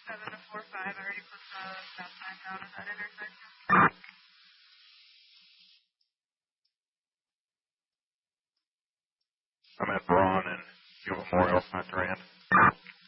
7 to 4-5. I already put the stop sign down at that intersection. I'm at Braun and New Memorial, not Durant.